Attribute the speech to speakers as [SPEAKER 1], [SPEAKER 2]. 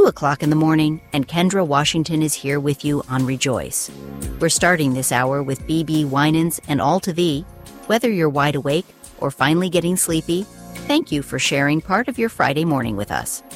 [SPEAKER 1] o'clock in the morning, and Kendra Washington is here with you on Rejoice. We're starting this hour with B.B. Winans and All to Thee. Whether you're wide awake or finally getting sleepy, thank you for sharing part of your Friday morning with us.